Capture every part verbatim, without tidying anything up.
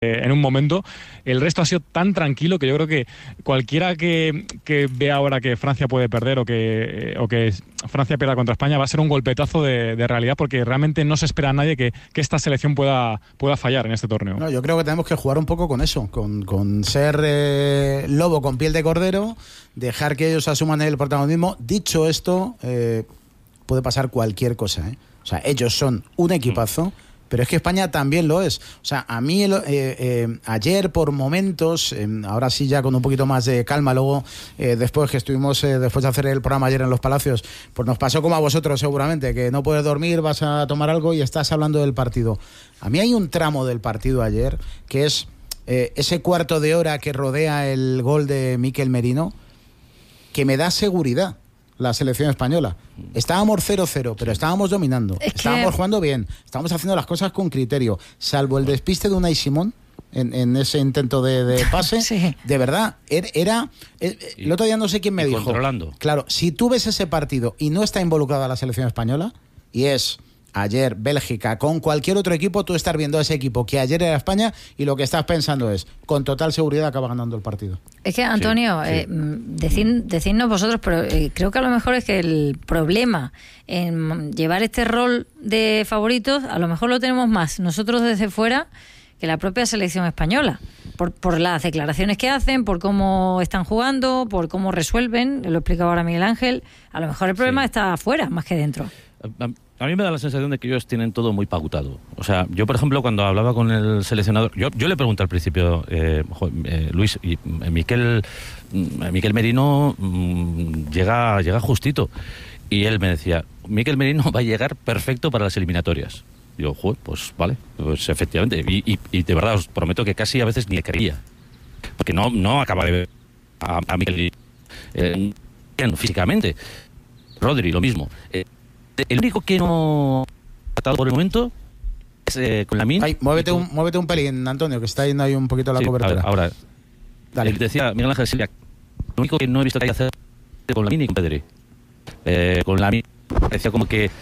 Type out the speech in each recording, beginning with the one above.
en un momento. El resto ha sido tan tranquilo que yo creo que cualquiera que, que vea ahora que Francia puede perder o que, o que Francia pierda contra España va a ser un golpetazo de, de realidad, porque realmente no se espera a nadie que, que esta selección pueda, pueda fallar en este torneo. No, yo creo que tenemos que jugar un poco con eso, con, con ser eh, lobo con piel de cordero, dejar que ellos asuman el protagonismo. Dicho esto, eh, puede pasar cualquier cosa, ¿eh? O sea, ellos son un equipazo, pero es que España también lo es. O sea, a mí el, eh, eh, ayer por momentos, eh, ahora sí ya con un poquito más de calma, luego eh, después que estuvimos, eh, después de hacer el programa ayer en Los Palacios, pues nos pasó como a vosotros seguramente, que no puedes dormir, vas a tomar algo y estás hablando del partido. A mí hay un tramo del partido ayer, que es eh, ese cuarto de hora que rodea el gol de Mikel Merino, que me da seguridad. La selección española. Estábamos cero cero, pero estábamos dominando. Es estábamos que... jugando bien. Estábamos haciendo las cosas con criterio. Salvo el despiste de Unai Simón en, en ese intento de, de pase. Sí. De verdad, era... era el, el otro día no sé quién me dijo. Controlando. Claro, si tú ves ese partido y no está involucrada la selección española, y es... ayer Bélgica, con cualquier otro equipo, tú estás viendo a ese equipo que ayer era España y lo que estás pensando es, con total seguridad acaba ganando el partido. Es que, Antonio, sí, sí. Eh, decid, decidnos vosotros, pero eh, creo que a lo mejor es que el problema en llevar este rol de favoritos, a lo mejor lo tenemos más nosotros desde fuera que la propia selección española. Por, por las declaraciones que hacen, por cómo están jugando, por cómo resuelven, lo explicaba ahora Miguel Ángel. A lo mejor el problema sí. está afuera más que dentro. A mí me da la sensación de que ellos tienen todo muy pautado. O sea, yo, por ejemplo, cuando hablaba con el seleccionador, yo, yo le pregunté al principio, eh, eh, Luis, y Mikel, Mikel Merino mmm, llega, llega justito. Y él me decía, Mikel Merino va a llegar perfecto para las eliminatorias. Y yo, joder, pues vale, pues efectivamente. Y, y, y de verdad os prometo que casi a veces ni le creía. Porque no, no acaba de ver a, a Mikel eh, físicamente. Rodri, lo mismo. Eh, El único que no ha tratado por el momento es eh, con Lamine. Ay, muévete, un, muévete un pelín, Antonio, que está yendo ahí un poquito la sí, cobertura. Ahora, ahora Dale. Decía Miguel Ángel Silva, lo único que no he visto que hay que hacer es con Lamine y con Pedri. Eh, con Lamine parecía como que... Eh,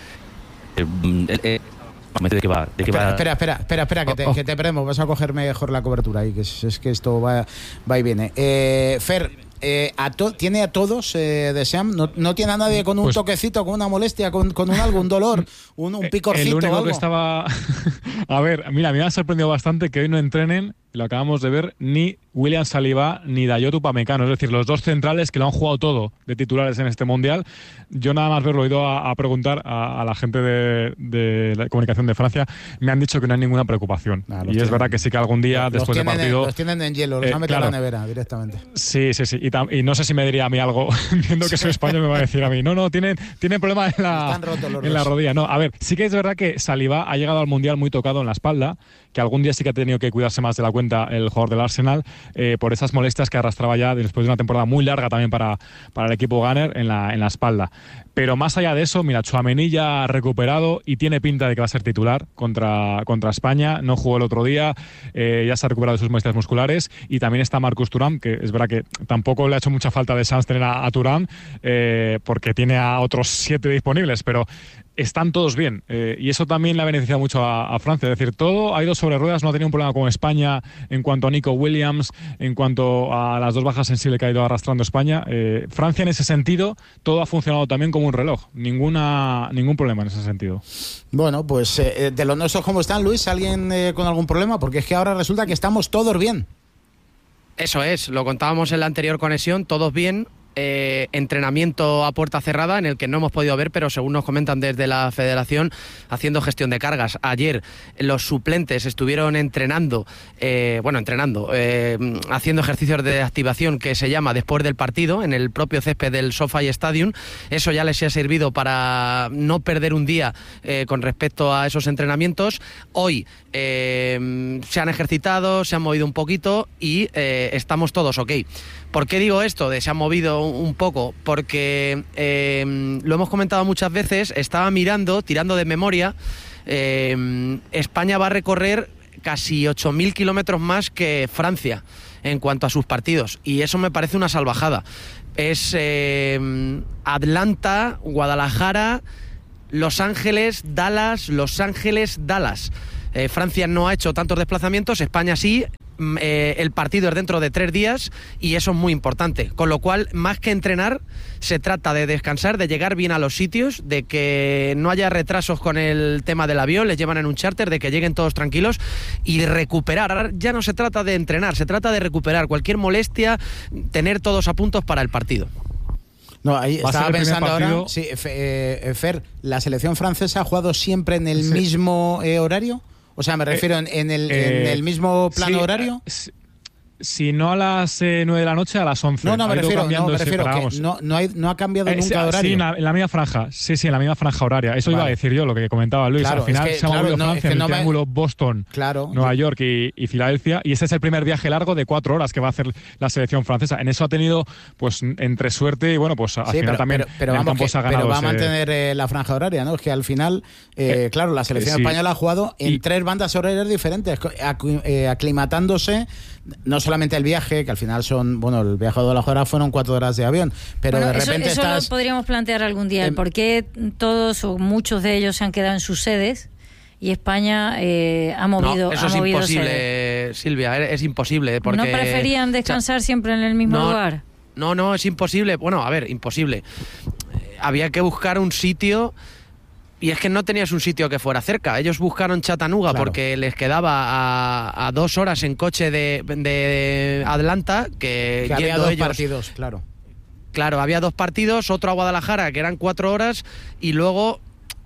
eh, ¿De qué va? ¿De qué espera, va? espera, espera, espera, espera, que te, oh, oh. que te perdemos. Vas a coger mejor la cobertura ahí, que es, es que esto va, va y viene. Eh, Fer, eh, a to, ¿tiene a todos eh, de Seam? ¿No, ¿No tiene a nadie con un pues, toquecito, con una molestia, con, con un algo, un dolor, un, un picorcito? El único algo? que estaba... a ver, mira, me ha sorprendido bastante que hoy no entrenen, lo acabamos de ver, ni William Saliba ni Dayot Upamecano, es decir, los dos centrales que lo han jugado todo de titulares en este Mundial. Yo nada más verlo he ido a, a preguntar a, a la gente de, de la comunicación de Francia, me han dicho que no hay ninguna preocupación. Nah, y tienen, es verdad que sí que algún día los después del partido... En, los tienen en hielo, los eh, han metido claro. a la nevera directamente. Sí, sí, sí, y, tam, y no sé si me diría a mí algo, viendo que soy español me va a decir a mí, no, no, tienen, tienen problema en la, en la rodilla. No, a ver, sí que es verdad que Saliba ha llegado al Mundial muy tocado en la espalda, que algún día sí que ha tenido que cuidarse más de la cuenta el jugador del Arsenal, eh, por esas molestias que arrastraba ya después de una temporada muy larga también para, para el equipo Gunner en la, en la espalda. Pero más allá de eso, mira, Tchouaméni ya ha recuperado y tiene pinta de que va a ser titular contra, contra España. No jugó el otro día, eh, ya se ha recuperado de sus molestias musculares. Y también está Marcus Thuram, que es verdad que tampoco le ha hecho mucha falta de Sanz tener a, a Thuram, eh, porque tiene a otros siete disponibles, pero están todos bien, eh, y eso también le ha beneficiado mucho a, a Francia. Es decir, todo ha ido sobre ruedas, no ha tenido un problema con España en cuanto a Nico Williams, en cuanto a las dos bajas sensibles que ha ido arrastrando España. Eh, Francia en ese sentido, todo ha funcionado también como un reloj, ninguna ningún problema en ese sentido. Bueno, pues eh, de los nuestros, ¿cómo están, Luis? ¿Alguien eh, con algún problema? Porque es que ahora resulta que estamos todos bien. Eso es, lo contábamos en la anterior conexión, todos bien. Eh, entrenamiento a puerta cerrada en el que no hemos podido ver, pero según nos comentan desde la Federación, haciendo gestión de cargas. Ayer los suplentes estuvieron entrenando, eh, bueno, entrenando, eh, haciendo ejercicios de activación que se llama después del partido en el propio césped del SoFi Stadium. Eso ya les ha servido para no perder un día eh, con respecto a esos entrenamientos. Hoy eh, se han ejercitado, se han movido un poquito y eh, estamos todos ok. ¿Por qué digo esto de se han movido un poco? Porque eh, lo hemos comentado muchas veces, estaba mirando, tirando de memoria, eh, España va a recorrer casi ocho mil kilómetros más que Francia en cuanto a sus partidos, y eso me parece una salvajada. Es eh, Atlanta, Guadalajara, Los Ángeles, Dallas, Los Ángeles, Dallas. Eh, Francia no ha hecho tantos desplazamientos, España sí. Eh, el partido es dentro de tres días y eso es muy importante, con lo cual más que entrenar se trata de descansar, de llegar bien a los sitios, de que no haya retrasos con el tema del avión, les llevan en un charter, de que lleguen todos tranquilos y recuperar. Ahora ya no se trata de entrenar, se trata de recuperar cualquier molestia, tener todos a puntos para el partido. No, ahí estaba pensando ahora, sí, eh, Fer, ¿la selección francesa ha jugado siempre en el sí. mismo eh, horario? O sea, me refiero eh, en, en, el, eh, en el mismo plano sí, horario. Sí. Si no a las eh, nueve de la noche, a las once. No, no, me refiero, no, me refiero que no, no, hay, no ha cambiado eh, nunca sí, horario. Sí, en la, en la misma franja. Sí, sí, en la misma franja horaria. Eso vale. iba a decir yo, lo que comentaba Luis. Claro, Al final es que, se ha claro, movido no, Francia es que en el no triángulo me... Boston, claro, Nueva York y, y Filadelfia. Y ese es el primer viaje largo de cuatro horas que va a hacer la selección francesa. En eso ha tenido, pues, entre suerte y, bueno, pues al sí, final pero, también pero, pero en el vamos campo que, se ha ganado. Pero va ese... a mantener eh, la franja horaria, ¿no? Es que al final, eh, eh, claro, la selección eh, sí. española ha jugado en y... tres bandas horarias diferentes, aclimatándose no solamente el viaje, que al final son, bueno, el viaje de las horas fueron cuatro horas de avión, pero bueno, de repente eso, eso estás... lo podríamos plantear algún día, el por qué todos o muchos de ellos se han quedado en sus sedes y España eh, ha movido no, eso ha es movido imposible, sede. Silvia, es imposible. Porque, ¿no preferían descansar o sea, siempre en el mismo no, lugar? No, no, es imposible. Bueno, a ver, imposible. Eh, había que buscar un sitio... Y es que no tenías un sitio que fuera cerca. Ellos buscaron Chattanooga claro. porque les quedaba a, a dos horas en coche de, de Atlanta. Que, que había dos ellos, partidos, claro. Claro, había dos partidos, otro a Guadalajara, que eran cuatro horas, y luego,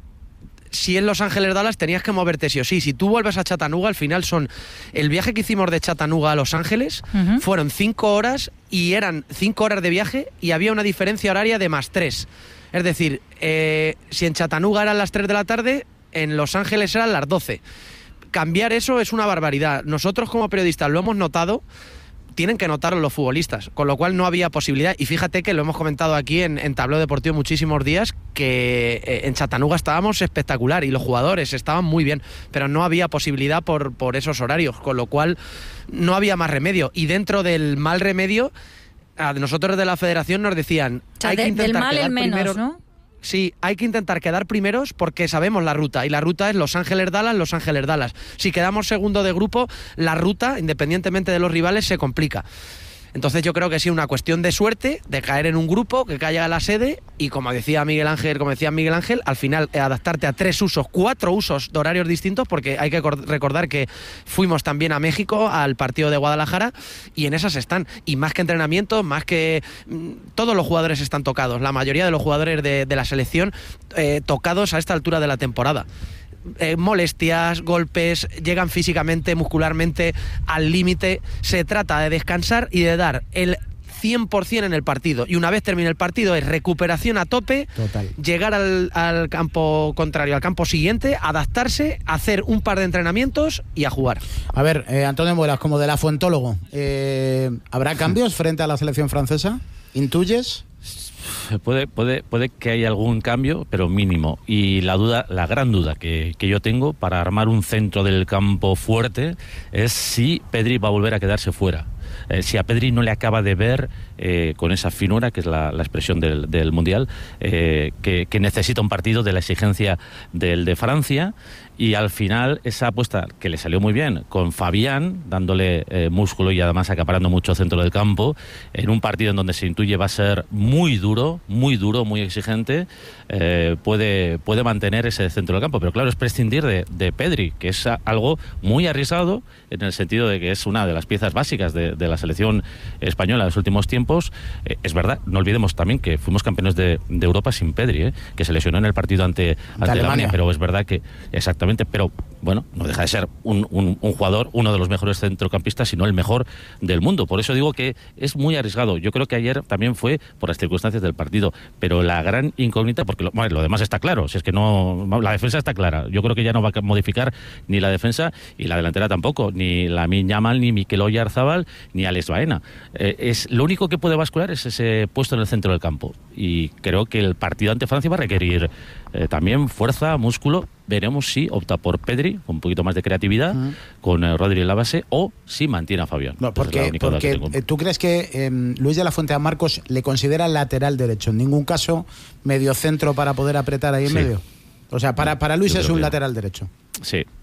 si en Los Ángeles Dallas tenías que moverte sí o sí. Si tú vuelves a Chattanooga, al final son... El viaje que hicimos de Chattanooga a Los Ángeles uh-huh. fueron cinco horas, y eran cinco horas de viaje, y había una diferencia horaria de más tres. Es decir, eh, si en Chattanooga eran las tres de la tarde, en Los Ángeles eran las doce. Cambiar eso es una barbaridad. Nosotros como periodistas lo hemos notado, tienen que notarlo los futbolistas, con lo cual no había posibilidad. Y fíjate que lo hemos comentado aquí en, en Tablao Deportivo muchísimos días, que eh, en Chattanooga estábamos espectacular y los jugadores estaban muy bien, pero no había posibilidad por, por esos horarios, con lo cual no había más remedio. Y dentro del mal remedio... A nosotros de la federación nos decían o sea, hay de, que intentar del mal quedar el menos, primeros, ¿no? Sí, hay que intentar quedar primeros porque sabemos la ruta, y la ruta es Los Ángeles Dallas, Los Ángeles Dallas. Si quedamos segundo de grupo, la ruta, independientemente de los rivales, se complica. Entonces yo creo que sí, una cuestión de suerte, de caer en un grupo, que caiga a la sede, y como decía Miguel Ángel, como decía Miguel Ángel, al final eh, adaptarte a tres usos, cuatro usos de horarios distintos, porque hay que recordar que fuimos también a México al partido de Guadalajara, y en esas están, y más que entrenamiento, más que mmm, todos los jugadores están tocados, la mayoría de los jugadores de, de la selección eh, tocados a esta altura de la temporada. Eh, molestias, golpes, llegan físicamente, muscularmente al límite. Se trata de descansar y de dar el cien por ciento en el partido, y una vez termine el partido es recuperación a tope. Total. Llegar al, al campo contrario, al campo siguiente, adaptarse, hacer un par de entrenamientos y a jugar. A ver, eh, Antonio Muelas, como de la fuentólogo, eh, ¿habrá cambios frente a la selección francesa? ¿Intuyes? Puede, puede, puede que haya algún cambio, pero mínimo. Y la duda, la gran duda que, que yo tengo para armar un centro del campo fuerte es si Pedri va a volver a quedarse fuera. Eh, si a Pedri no le acaba de ver eh, con esa finura, que es la, la expresión del, del Mundial, eh, que, que necesita un partido de la exigencia del de Francia, y al final esa apuesta que le salió muy bien con Fabián, dándole eh, músculo y además acaparando mucho centro del campo, en un partido en donde se intuye va a ser muy duro, muy duro, muy exigente, eh, puede, puede mantener ese centro del campo. Pero claro, es prescindir de, de Pedri, que es algo muy arriesgado en el sentido de que es una de las piezas básicas de, de la selección española en los últimos tiempos. Eh, es verdad, no olvidemos también que fuimos campeones de, de Europa sin Pedri, eh, que se lesionó en el partido ante, ante Alemania, pero es verdad que exactamente, pero bueno, no deja de ser un, un, un jugador, uno de los mejores centrocampistas, sino el mejor del mundo. Por eso digo que es muy arriesgado. Yo creo que ayer también fue por las circunstancias del partido, pero la gran incógnita, porque lo, bueno, lo demás está claro, si es que no, la defensa está clara. Yo creo que ya no va a modificar ni la defensa, y la delantera tampoco, ni Lamine Yamal, ni Mikel Oyarzabal, ni Alex Baena. Eh, es, lo único que puede bascular es ese puesto en el centro del campo, y creo que el partido ante Francia va a requerir eh, también fuerza, músculo. Veremos si opta por Pedri, con un poquito más de creatividad, uh-huh. con eh, Rodri en la base, o si mantiene a Fabián. No, porque, porque tú crees que eh, Luis de la Fuente a Marcos le considera lateral derecho, en ningún caso mediocentro para poder apretar ahí en sí. medio. O sea, para, para Luis Yo es un lateral derecho. Sí, sí.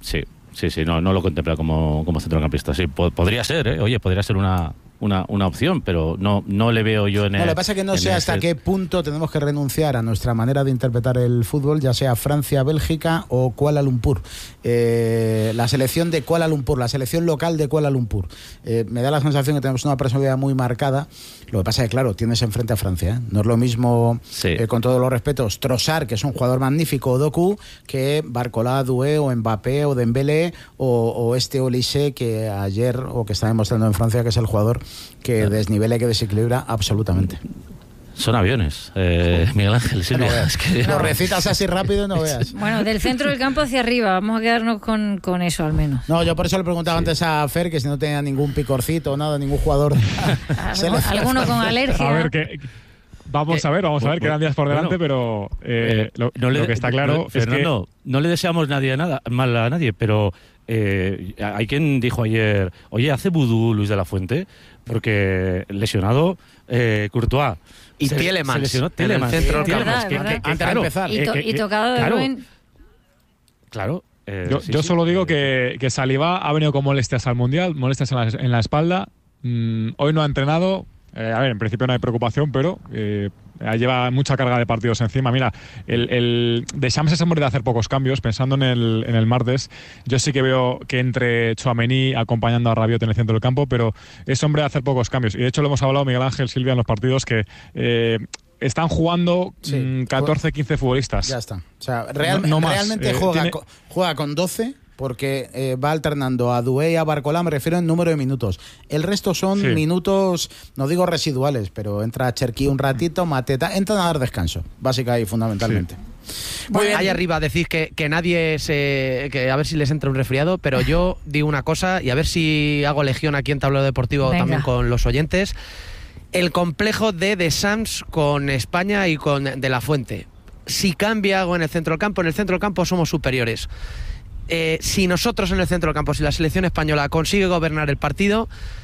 sí, sí, no, no lo contempla como, como centrocampista. Sí, po- podría ser, ¿eh? Oye, podría ser una, una, una opción, pero no, no le veo yo en el... No, lo que pasa es que no sé hasta ese... qué punto tenemos que renunciar a nuestra manera de interpretar el fútbol, ya sea Francia, Bélgica o Kuala Lumpur. Eh, la selección de Kuala Lumpur, la selección local de Kuala Lumpur. Eh, me da la sensación que tenemos una personalidad muy marcada. Lo que pasa es que, claro, tienes enfrente a Francia, ¿eh? No es lo mismo, sí. eh, con todos los respetos, Trossard, que es un jugador magnífico, o Doku, que Barcola, Doué, o Mbappé, o Dembélé, o, o este Olise, que ayer, o que está demostrando en Francia, que es el jugador que claro. desnivela y que desequilibra absolutamente. Son aviones, eh, Miguel Ángel Silvia. No es que lo recitas así rápido y no veas. Bueno, del centro del campo hacia arriba, vamos a quedarnos con, con eso al menos. No, yo por eso le preguntaba sí. antes a Fer que si no tenía ningún picorcito o nada, ningún jugador. Alguno con alergia. A ver, que... Vamos a ver, vamos a ver, quedan días por delante, bueno, pero eh, lo, no le, lo que está claro no, es Fernando, que... no le deseamos nadie nada, mal a nadie, pero eh, hay quien dijo ayer, oye, ¿hace vudú Luis de la Fuente? Porque lesionado eh, Courtois. Y se, Tielemans. Se lesionó Tielemans. En el centro sí, del campo. Que, que, que, antes de empezar. Y, to, y tocado de claro, Bruin. Claro. Eh, yo sí, yo sí. solo digo que, que Saliba ha venido con molestias al Mundial, molestias en la, en la espalda. Mm, hoy no ha entrenado. Eh, a ver, en principio no hay preocupación, pero eh, lleva mucha carga de partidos encima. Mira, el, el Deschamps es hombre de hacer pocos cambios. Pensando en el, en el martes, yo sí que veo que entre Tchouaméni acompañando a Rabiot en el centro del campo, pero es hombre de hacer pocos cambios. Y de hecho lo hemos hablado Miguel Ángel, Silvia, en los partidos que... Eh, están jugando sí, mmm, catorce, quince futbolistas. Ya está. O sea, real, no, no realmente eh, juega, tiene... con, juega con doce porque eh, va alternando a Doué y a Barcola, me refiero en número de minutos. El resto son sí. minutos, no digo residuales, pero entra Cherki un ratito, Mateta, entran a dar descanso, básica y fundamentalmente. Sí. Muy bien. Ahí arriba decís que, que nadie se... que a ver si les entra un resfriado, pero yo digo una cosa y a ver si hago legión aquí en Tablero Deportivo. Venga. También con los oyentes. El complejo de Deschamps con España y con De la Fuente. Si cambia algo en el centro del campo, en el centro del campo somos superiores. Eh, si nosotros en el centro del campo, si la selección española consigue gobernar el partido,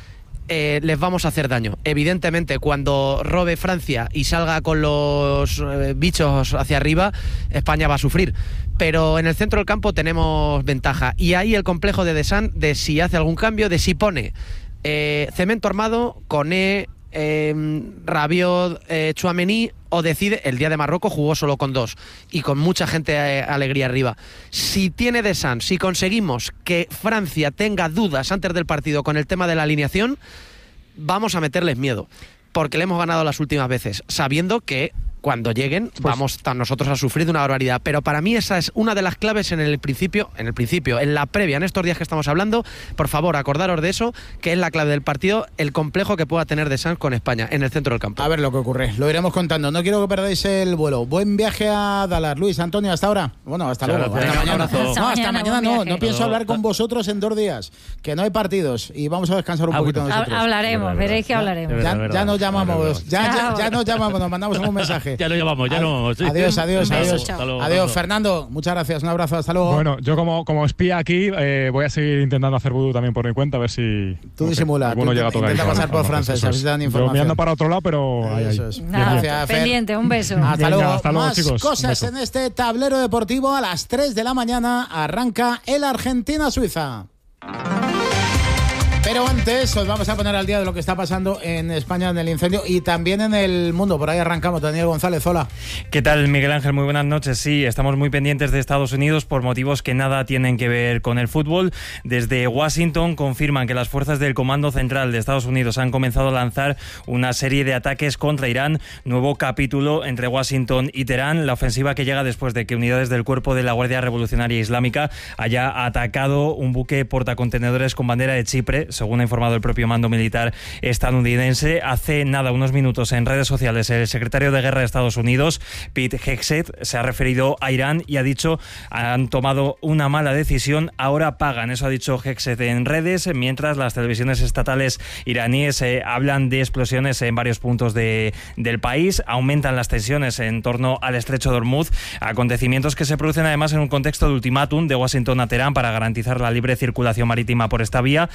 eh, les vamos a hacer daño. Evidentemente, cuando robe Francia y salga con los eh, bichos hacia arriba, España va a sufrir. Pero en el centro del campo tenemos ventaja. Y ahí el complejo de Deschamps, de si hace algún cambio, de si pone eh, cemento armado, Koné, Eh, Rabiot, eh, Tchouaméni, o decide, el día de Marruecos jugó solo con dos y con mucha gente eh, alegría arriba. Si tiene Deschamps, si conseguimos que Francia tenga dudas antes del partido con el tema de la alineación, vamos a meterles miedo, porque le hemos ganado las últimas veces, sabiendo que cuando lleguen pues, vamos a nosotros a sufrir de una barbaridad. Pero para mí esa es una de las claves en el principio, en el principio, en la previa, en estos días que estamos hablando. Por favor, acordaros de eso, que es la clave del partido, el complejo que pueda tener Deschamps con España en el centro del campo. A ver lo que ocurre, lo iremos contando. No quiero que perdáis el vuelo. Buen viaje a Dallas. Luis, Antonio, hasta ahora. Bueno, hasta luego. Hasta mañana. Hasta no, hasta mañana no. No pienso hablar con vosotros en dos días, que no hay partidos y vamos a descansar un ah, poquito bueno. nosotros. Hablaremos, veréis que hablaremos. Ya, ya, ya nos llamamos, ya, ya, ya nos llamamos, nos mandamos un mensaje. Ya lo llamamos, ya no. Sí. Adiós, adiós, adiós. Luego, adiós, Fernando. Muchas gracias. Un abrazo. Hasta luego. Bueno, yo como, como espía aquí eh, voy a seguir intentando hacer vudú también por mi cuenta, a ver si... Tú disimula. Tú llega a tocar intenta pasar por Francia, si dan información. Yo mirando para otro lado, pero... Ahí, ahí. Es. Nada, gracias, pendiente, un beso. Hasta Venga, luego. Hasta luego, Más chicos. cosas en este tablero deportivo. A las tres de la mañana arranca el Argentina-Suiza. Pero antes os vamos a poner al día de lo que está pasando en España en el incendio y también en el mundo. Por ahí arrancamos. Daniel González, hola. ¿Qué tal, Miguel Ángel? Muy buenas noches. Sí, estamos muy pendientes de Estados Unidos por motivos que nada tienen que ver con el fútbol. Desde Washington confirman que las fuerzas del Comando Central de Estados Unidos han comenzado a lanzar una serie de ataques contra Irán. Nuevo capítulo entre Washington y Teherán. La ofensiva que llega después de que unidades del cuerpo de la Guardia Revolucionaria Islámica haya atacado un buque portacontenedores con bandera de Chipre, según ha informado el propio mando militar estadounidense. Hace nada, unos minutos, en redes sociales, el secretario de Guerra de Estados Unidos, Pete Hegseth, se ha referido a Irán y ha dicho: han tomado una mala decisión, ahora pagan. Eso ha dicho Hegseth en redes, mientras las televisiones estatales iraníes eh, hablan de explosiones en varios puntos de, del país. Aumentan las tensiones en torno al estrecho de Hormuz, acontecimientos que se producen además en un contexto de ultimátum de Washington a Teherán para garantizar la libre circulación marítima por esta vía. El plan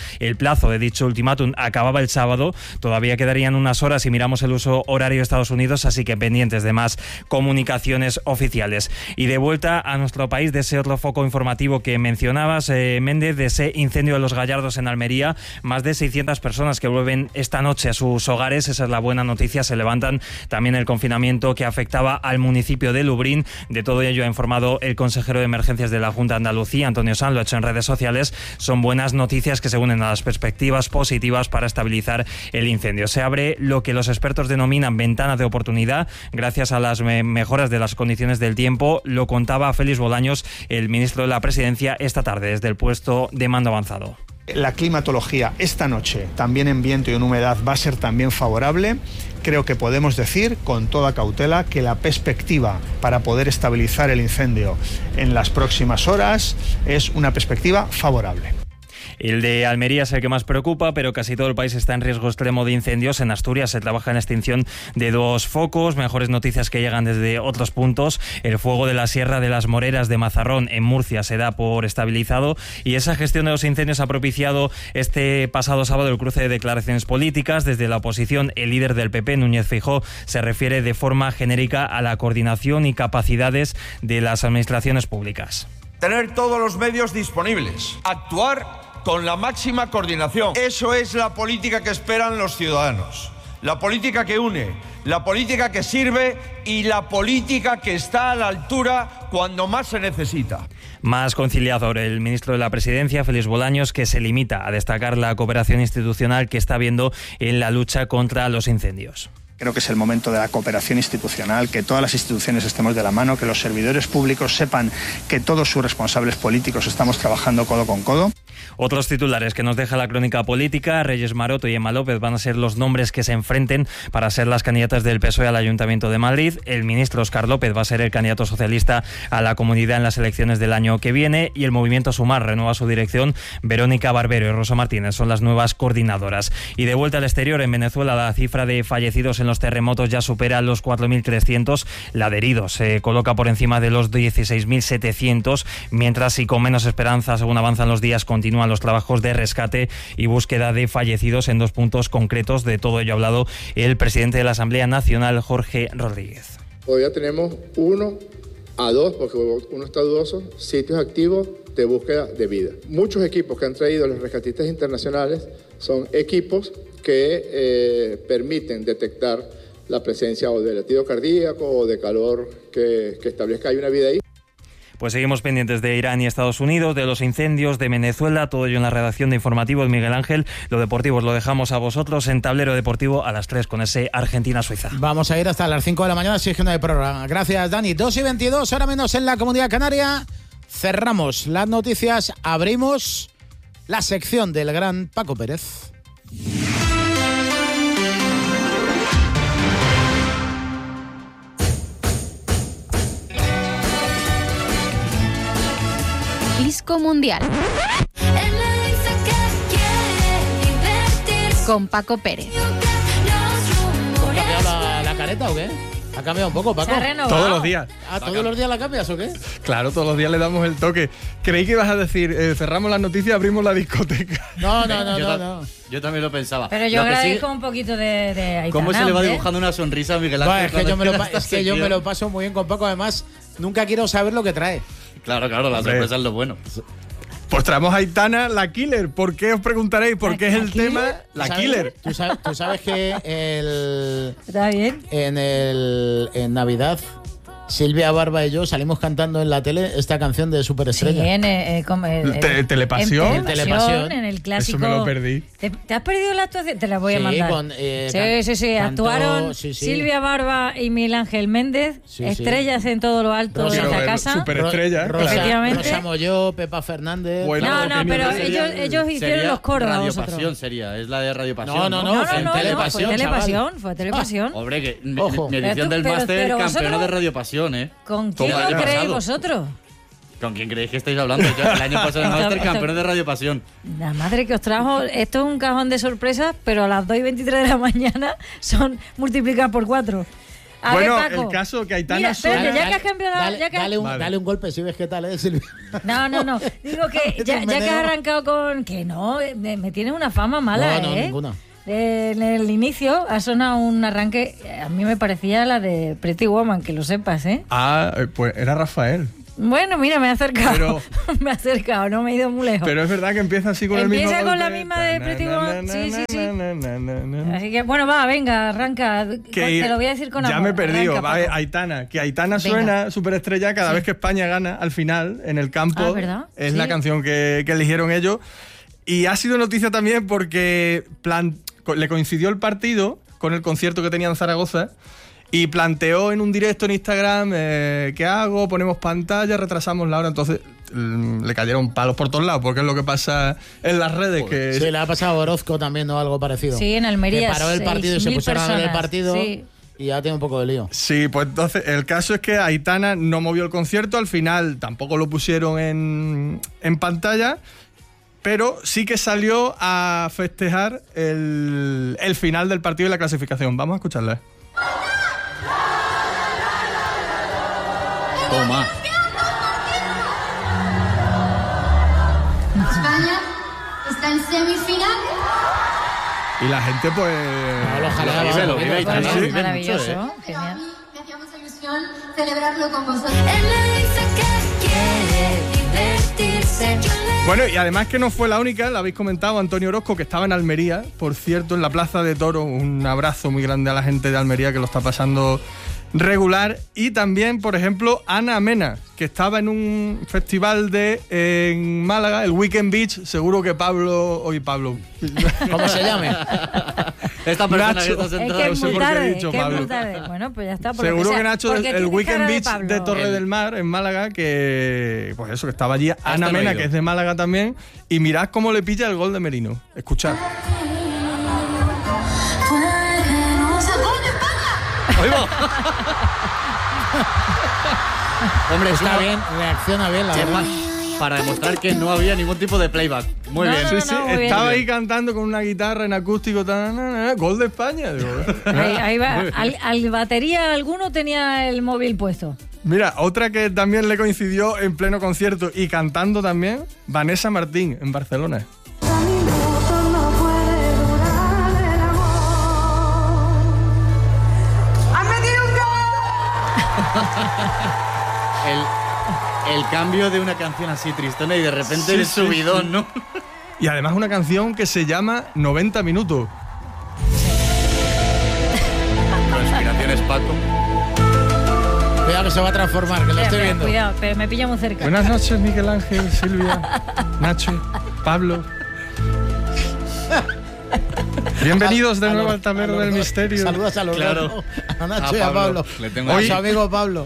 plazo de dicho ultimátum acababa el sábado. Todavía quedarían unas horas si miramos el uso horario de Estados Unidos, así que pendientes de más comunicaciones oficiales. Y de vuelta a nuestro país, de ese otro foco informativo que mencionabas, eh, Méndez, de ese incendio de Los Gallardos en Almería, más de seiscientas personas que vuelven esta noche a sus hogares, esa es la buena noticia. Se levantan también el confinamiento que afectaba al municipio de Lubrión. De todo ello ha informado el consejero de Emergencias de la Junta de Andalucía, Antonio Sanz, lo ha hecho en redes sociales. Son buenas noticias que se unen a las perspectivas positivas para estabilizar el incendio. Se abre lo que los expertos denominan ventana de oportunidad gracias a las me- mejoras de las condiciones del tiempo. Lo contaba Félix Bolaños, el ministro de la Presidencia, esta tarde desde el puesto de mando avanzado. La climatología esta noche, también en viento y en humedad, va a ser también favorable. Creo que podemos decir con toda cautela que la perspectiva para poder estabilizar el incendio en las próximas horas es una perspectiva favorable. El de Almería es el que más preocupa, pero casi todo el país está en riesgo extremo de incendios. En Asturias se trabaja en extinción de dos focos. Mejores noticias que llegan desde otros puntos. El fuego de la Sierra de las Moreras de Mazarrón en Murcia se da por estabilizado, y esa gestión de los incendios ha propiciado este pasado sábado el cruce de declaraciones políticas. Desde la oposición, el líder del P P, Núñez Feijóo, se refiere de forma genérica a la coordinación y capacidades de las administraciones públicas. Tener todos los medios disponibles, actuar con la máxima coordinación. Eso es la política que esperan los ciudadanos. La política que une, la política que sirve y la política que está a la altura cuando más se necesita. Más conciliador el ministro de la Presidencia, Félix Bolaños, que se limita a destacar la cooperación institucional que está habiendo en la lucha contra los incendios. Creo que es el momento de la cooperación institucional, que todas las instituciones estemos de la mano, que los servidores públicos sepan que todos sus responsables políticos estamos trabajando codo con codo. Otros titulares que nos deja la crónica política: Reyes Maroto y Emma López van a ser los nombres que se enfrenten para ser las candidatas del P S O E al Ayuntamiento de Madrid. El ministro Óscar López va a ser el candidato socialista a la Comunidad en las elecciones del año que viene, y el Movimiento Sumar renueva su dirección. Verónica Barbero y Rosa Martínez son las nuevas coordinadoras. Y de vuelta al exterior, en Venezuela la cifra de fallecidos en los terremotos ya supera los cuatro mil trescientos. La de heridos se coloca por encima de los dieciséis mil setecientos, mientras, y con menos esperanza según avanzan los días, continúan los trabajos de rescate y búsqueda de fallecidos en dos puntos concretos. De todo ello ha hablado el presidente de la Asamblea Nacional, Jorge Rodríguez. Todavía tenemos uno a dos, porque uno está dudoso, sitios activos de búsqueda de vida. Muchos equipos que han traído los rescatistas internacionales son equipos que eh, permiten detectar la presencia o de latido cardíaco o de calor que, que establezca hay una vida ahí. Pues seguimos pendientes de Irán y Estados Unidos, de los incendios, de Venezuela, todo ello en la redacción de Informativos. Miguel Ángel, lo deportivo os lo dejamos a vosotros en Tablero Deportivo a las tres con ese Argentina-Suiza. Vamos a ir hasta las cinco de la mañana siguiendo el programa. Gracias, Dani. dos y veintidós, ahora menos en la Comunidad Canaria. Cerramos las noticias, abrimos la sección del gran Paco Pérez. Disco Mundial con Paco Pérez. ¿Ha cambiado la, la careta o qué? ¿Ha cambiado un poco, Paco? Todos los días. Ah, ¿todos los días la cambias o qué? Claro, todos los días le damos el toque. Creí que ibas a decir, eh, cerramos las noticias, abrimos la discoteca. No, no, no, yo, no, ta- no. yo también lo pensaba. Pero yo Lo que agradezco sí- un poquito de, de Aitana, ¿Cómo se le va hombre? dibujando una sonrisa a Miguel Ángel? Bueno, es que, yo me, lo, cuando pa- empieza es esta que yo me sección? lo paso muy bien con Paco. Además, nunca quiero saber lo que trae. Claro, claro, la Hombre. sorpresa es lo bueno. Pues traemos a Aitana, la Killer. ¿Por qué os preguntaréis? ¿Por qué es el tema? La ¿Sabes? Killer. ¿Tú sabes, tú sabes que el, ¿Está bien? en, el, en Navidad Silvia Barba y yo salimos cantando en la tele esta canción de Superestrella? Sí, en, eh, como, eh, Te- Telepasión. En Telepasión, Telepasión. en el clásico. Eso me lo perdí. ¿Te, te has perdido la actuación? Te la voy a Sí, mandar. con, eh, sí, can- sí, sí. cantó- Actuaron sí, sí. Silvia Barba y Miguel Ángel Méndez. Sí, sí. estrellas en todo lo alto Rosa- de Quiero esta ver casa. Superestrella. Ro- Rosa, Efectivamente. Rosa Molló, Pepa Fernández. Bueno, no, lo no, que pero no sería- ellos, ellos hicieron Sería los coros a Radio vosotros. Pasión sería, es la de Radio Pasión. No, no, No, no, en no, no, Telepasión, fue Telepasión, chaval. fue Telepasión. Hombre, que mi, Ojo. mi Pero edición tú- del pero- máster pero campeona vosotros- de Radio Pasión, ¿eh? ¿Con Toma, quién el lo año creéis pasado. vosotros? ¿Con quién creéis que estáis hablando? Yo, el año pasado el Esto- máster esto- campeón de Radio Pasión. La madre que os trajo, esto es un cajón de sorpresas, pero a las dos y veintitrés de la mañana son multiplicadas por cuatro. A bueno, ver, Paco. el caso que Aitana Mira, espérate, suena... ya que has cambiado la... Dale, ya que... dale, un, Vale. dale un golpe si ves qué tal, ¿eh, Silvia? No, no, no. Digo que ya, ya que has arrancado con... Que no, me, me tiene una fama mala, No, no, ¿eh? ninguna. En el inicio ha sonado un arranque, a mí me parecía la de Pretty Woman, que lo sepas, ¿eh? Ah, eh, pues era Rafael. Bueno, mira, me he acercado. Pero- me he acercado, no me he ido muy lejos. Pero es verdad que empieza así con el mismo Empieza con la golpe. misma de Pretty Woman. Sí, sí, sí. sí. Así que, bueno, va, venga, arranca. Te lo voy a decir con ya amor. me he perdido. Arranca, Va, Paco. Aitana. Que Aitana Venga. suena superestrella cada Sí. vez que España gana al final en el campo. Ah, ¿verdad? Es Sí. la canción que, que eligieron ellos. Y ha sido noticia también porque plan- le coincidió el partido con el concierto que tenía en Zaragoza. Y planteó en un directo en Instagram, eh, ¿qué hago? Ponemos pantalla, retrasamos la hora. Entonces mm, le cayeron palos por todos lados, porque es lo que pasa en las redes. Que Sí, le ha pasado a Orozco también, ¿no? Algo parecido. Sí, en Almería, Que paró el partido y se seis mil pusieron a ver el personas, partido sí. y ya tiene un poco de lío. Sí, pues entonces el caso es que Aitana no movió el concierto, al final tampoco lo pusieron en, en pantalla, pero sí que salió a festejar el, el final del partido y la clasificación. Vamos a escucharla. Toma. España está en semifinal. Y la gente pues... lo jalaba, vive, lo lo vive, vive, Aitana, sí. lo vive Maravilloso, mucho, ¿eh? Pero a genial. mí me hacía mucha ilusión celebrarlo con vosotros. Él me dice que quiere divertirse. Yo le Bueno, y además que no fue la única, la habéis comentado, Antonio Orozco, que estaba en Almería, por cierto, en la Plaza de Toros. Un abrazo muy grande a la gente de Almería que lo está pasando regular. Y también, por ejemplo, Ana Mena, que estaba en un festival de en Málaga, el Weekend Beach. Seguro que Pablo... Hoy Pablo. ¿Cómo se llame? Esta persona Nacho. que está Es sentada. que no es sé muy por qué he tarde, dicho que es Pablo. muy tarde. Bueno, pues ya está. por lo Seguro sea, que Nacho, porque el tiene Weekend cara de Beach Pablo. de, Torre El- del Mar, en Málaga, que pues eso, que estaba allí Hasta Ana no he Mena, ido. que es de Málaga también, y mirad cómo le pilla el gol de Merino. Escuchad. ¡Ahí va! Hombre, es Está una- bien, reacciona bien la que verdad. pa- para demostrar que no había ningún tipo de playback. Muy No, bien. no, Sí, no, sí, muy bien. estaba ahí cantando con una guitarra en acústico, tan, na, na, na, gol de España. Digo, Ahí, ahí va. muy bien. Al, al batería alguno tenía el móvil puesto. Mira, otra que también le coincidió en pleno concierto y cantando también, Vanessa Martín, en Barcelona. El, el cambio de una canción así tristona y de repente Sí, el sí, subidón, sí. ¿no? Y además una canción que se llama noventa minutos. Respiraciones, Paco. Cuidado que se va a transformar, que lo Espera, estoy espera, viendo. Cuidado, pero me pilla muy cerca. Buenas noches, Miguel Ángel, Silvia, Nacho, Pablo. Bienvenidos de A nuevo los- al tablero a los del dos. misterio. Saludos a los Claro. dos, ¿no? A Nacho A y a Pablo. Pablo. Le tengo a ahí. su amigo Pablo.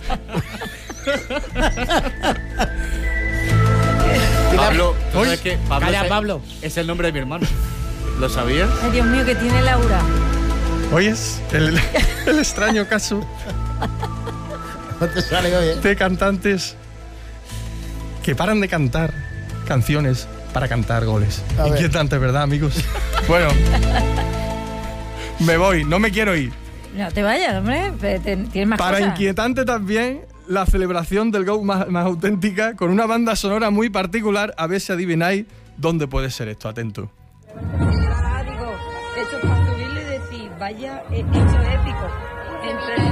Pablo, ¿tú Uy, sabes que Pablo calla, es, el- Pablo. es el nombre de mi hermano? ¿Lo sabías? Ay, Dios mío, que tiene Laura. Hoy es el, el extraño caso No te sale hoy, ¿eh? de cantantes que paran de cantar canciones para cantar goles. A ver. Inquietante, ¿verdad, amigos? Bueno, me voy, no me quiero ir. No te vayas, hombre. te- te- Tienes más Para cosas. inquietante también la celebración del gol más, más auténtica, con una banda sonora muy particular. A ver si adivináis dónde puede ser esto. Atento. Ah, digo, esto es para subirle y decir, vaya, eh, hecho épico. Entre...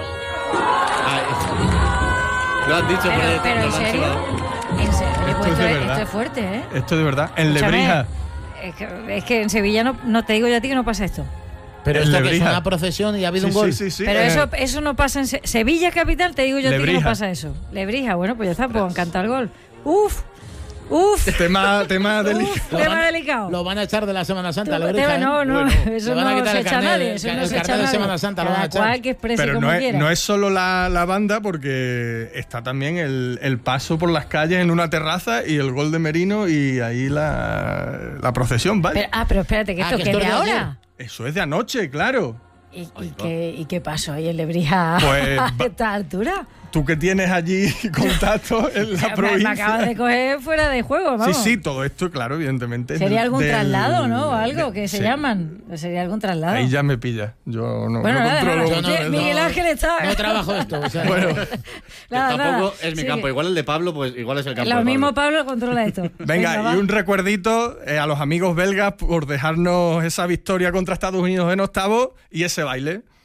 Lo has dicho, Pero, pero, pero te en lo han serio, chivado. en serio, Esto pues es de esto, es, verdad. esto es fuerte, ¿eh? Esto es de verdad. En Escúchame, Lebrija. Es que, es que en Sevilla no, no te digo yo a ti que no pasa esto. Pero En esto que es Lebrija. una procesión y ha habido Sí, un gol. sí, sí, sí. Pero Eh, eso, eso no pasa en Se- Sevilla capital, te digo yo a ti que no Lebrija. pasa eso. Lebrija, bueno, pues ya está, pues cantar el gol. Uf, uf, Tema, tema uf, delicado. tema delicado. Lo van a echar de la Semana Santa, Tú, Lebrija, tema, no, ¿eh? no, Bueno, eso le van a no quitar se el echa a carnet- nadie, el eso no carnet se de echa a nadie. Semana Santa lo van a Cada echar. cual que exprese Pero como no es, quiera. no es solo la, la banda, porque está también el, el paso por las calles en una terraza y el gol de Merino y ahí la, la procesión, ¿vale? Pero- ah, pero espérate, que Ah, esto que que esto es de es de ayer. ahora. Eso es de anoche, claro. ¿Y, y qué, ¿Y qué pasó ahí en Lebrija Pues, a va- esta altura? tú que tienes allí contacto en la me, provincia. me acabas de coger fuera de juego, vamos. Sí, sí, todo esto, claro, evidentemente. Sería algún del, traslado, ¿no? O algo que sí. se llaman. Sería algún traslado. Ahí ya me pilla. Yo no, bueno, no nada, controlo. nada. Yo No, Miguel no, Ángel está. No trabajo esto. O sea, bueno, nada, tampoco nada. es mi Sí. campo. Igual el de Pablo, pues igual es el campo. Lo de mismo Pablo. Pablo controla esto. Venga, Venga, y va. un recuerdito eh, a los amigos belgas por dejarnos esa victoria contra Estados Unidos en octavos y ese baile.